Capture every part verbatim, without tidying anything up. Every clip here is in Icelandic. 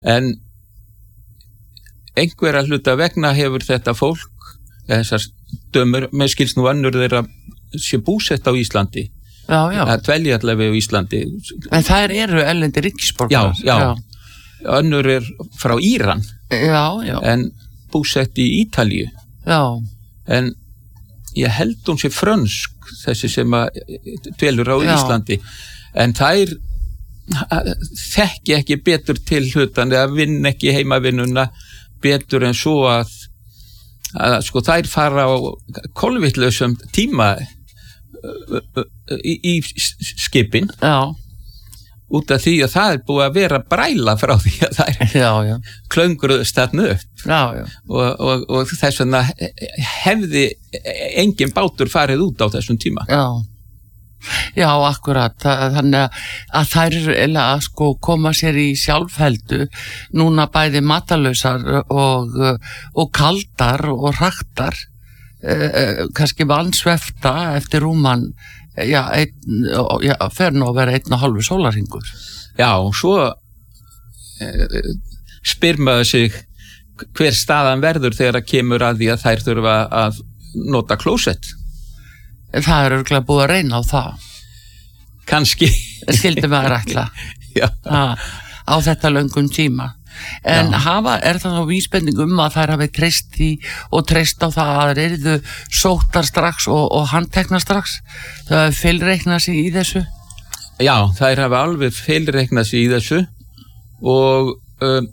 en einhverja hluta vegna hefur þetta fólk, þessar dömur, með skils nú önnur þeirra sé búsett á Íslandi, já, já. að dvelja allavega á Íslandi. En þær eru erlendir ríkisborgarar. Já, já, já, önnur er frá Íran, já, já. En búsett í Ítalíu. Já. En ég held hún sé frönsk, þessi sem að dvelur á já. Íslandi, en þær þekki ekki betur til hlutan eða vinn ekki heimavinnuna betur en svo að, að sko þær fara á kolvitlausum tíma í, í skipin já. Út af því að það er búið að vera bræla frá því að þær já, já. klöngruðust þarna upp já, já. Og, og, og þess vegna hefði engin bátur farið út á þessum tíma. Já. Já, akkurat, þannig að þær eru að sko koma sér í sjálfheldu, núna bæði matalausar og, og kaldar og hraktar, eh, kannski vansvefta eftir rúman, já, einn, já, fer nú að vera einn og hálfu sólarhringur. Já, svo eh, spyr maður sig hver staðan verður þegar að kemur að því að þær þurfa að nota klósett. Það er örugglega búið að reyna á það. Kannski. Skildi maður ætla. Já. Á, á þetta löngum tíma. En já. Hafa, er það þá vísbending um að þær hafi treyst í og treyst á það að þeir eru sóttar strax og, og handtekna strax? Það er feilreiknað sig í þessu? Já, þær hafa alveg feilreiknað sig í þessu og um,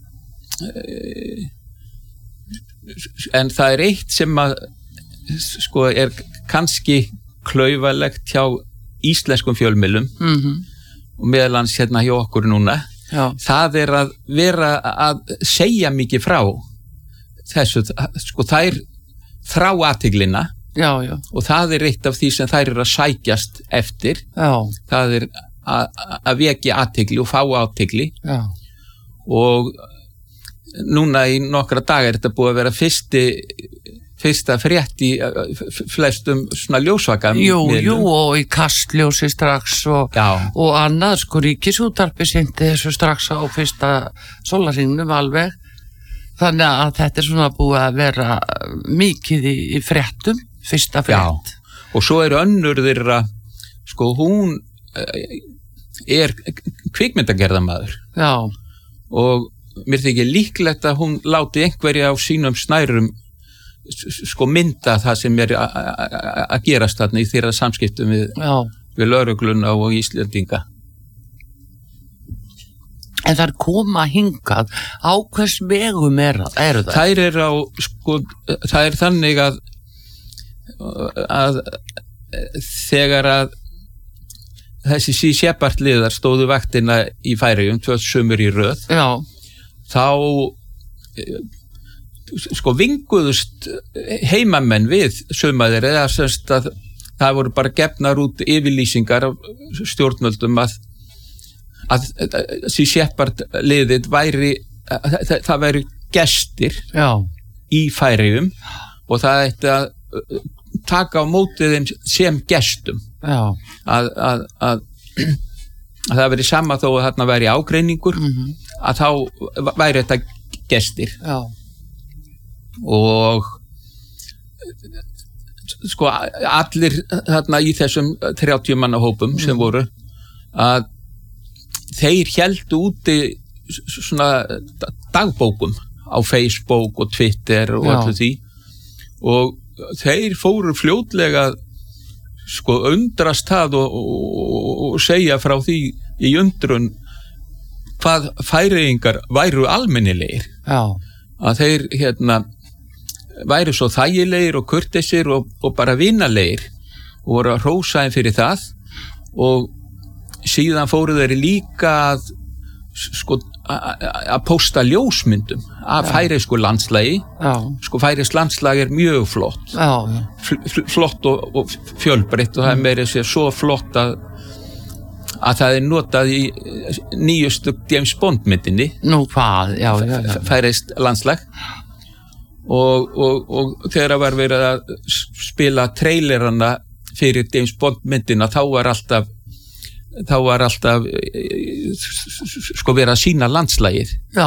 en það er eitt sem að sko er kannski klaufalegt hjá íslenskum fjölmiðlum mm-hmm. og meðalans hérna hjá okkur núna. Já. Það er að vera að segja mikið frá þessu, sko þær þrá athyglina já, já. Og það er eitt af því sem þær eru að sækjast eftir. Já. Það er að, að vekja athygli og fá athygli. Já. Og núna í nokkra daga er þetta búið að vera fyrsti fyrsta frétt í flestum svona ljósvaka jú, jú, og í Kastljósi strax og, og annað, sko Ríkisútvarpið sýndi þessu strax á fyrsta sólarhringnum alveg, þannig að þetta er svona búið að vera mikið í, í fréttum, fyrsta frétt. Já, og svo er önnur þeirra, sko hún er kvikmyndagerðamaður. Já. Og mér þykir líklegt að hún láti einhverja á sínum snærum sko mynda það sem er að gerast þarna í þeirra samskiptum við, við lögregluna og Íslendinga. En þær koma hingað á hvers vegum er, eru það? Þær er á, sko, það er þannig að að þegar að þessi sí Shepard liðar stóðu vaktina í Færeyjum, tvö sumur í röð, já. Þá sko vinguðust heimamenn við sumaðir eða semst að það voru bara gefnar út yfirlýsingar af stjórnvöldum að að sí Shepard liðið væri að, það, það væri gestir já. Í Færeyjum og það ætti að taka á móti þeim sem gestum já. Að, að, að, að það veri sama þó að þarna væri ágreiningur mm-hmm. að þá væri þetta gestir já. Og sko allir þarna í þessum þrjátíu manna hópum sem mm. voru að þeir héldu úti svona dagbókum á Facebook og Twitter og öllu því og þeir fóru fljótlega sko undrast það og, og, og segja frá því í undrun hvað Færeyingar væru almennilegir já. Að þeir hérna væri svo þægilegir og kurteisir og, og bara vinalegir og voru að hrósa þeim fyrir það og síðan fóru þeir líka að sko að pósta ljósmyndum af færeysku landslagi já. Sko færeysk landslag er mjög flott já, já. Fl flott og, og fjölbreytt og það er meira sér svo flott að að það er notað í nýjustu James Bond myndinni nú hvað, já, já, já. Færeyst landslag og, og, og þegar það var verið að spila trailerana fyrir James Bond myndina þá var alltaf þá var alltaf sko verið að sína landslægið Já.